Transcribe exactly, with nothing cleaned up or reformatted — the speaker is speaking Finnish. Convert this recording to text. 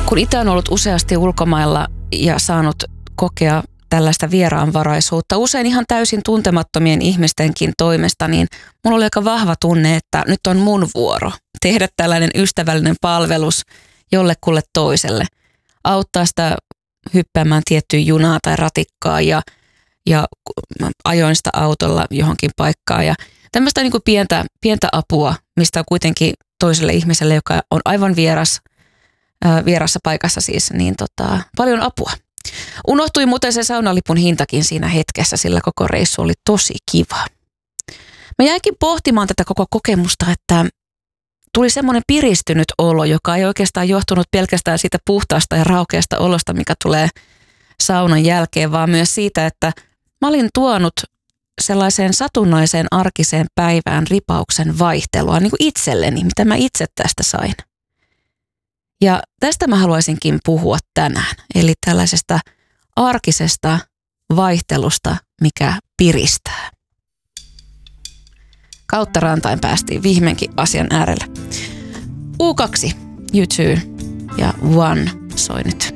Kun itse on ollut useasti ulkomailla ja saanut kokea tällaista vieraanvaraisuutta, usein ihan täysin tuntemattomien ihmistenkin toimesta, niin mulla oli aika vahva tunne, että nyt on mun vuoro tehdä tällainen ystävällinen palvelus jollekulle toiselle. Auttaa sitä hyppäämään tiettyyn junaa tai ratikkaa ja, ja ajoin sitä autolla johonkin paikkaan. Ja tämmöistä niin kuin pientä, pientä apua, mistä on kuitenkin toiselle ihmiselle, joka on aivan vieras, ää, vierassa paikassa siis, niin tota, paljon apua. Unohtui muuten se saunalipun hintakin siinä hetkessä, sillä koko reissu oli tosi kiva. Mä jäinkin pohtimaan tätä koko kokemusta, että tuli semmoinen piristynyt olo, joka ei oikeastaan johtunut pelkästään siitä puhtaasta ja raukeasta olosta, mikä tulee saunan jälkeen, vaan myös siitä, että mä olin tuonut sellaiseen satunnaiseen arkiseen päivään ripauksen vaihtelua niin kuin itselleni, mitä mä itse tästä sain. Ja tästä mä haluaisinkin puhua tänään, eli tällaisesta arkisesta vaihtelusta, mikä piristää. Kautta rantain päästiin viimeinkin asian äärelle. U kaksi, U two ja One soi nyt.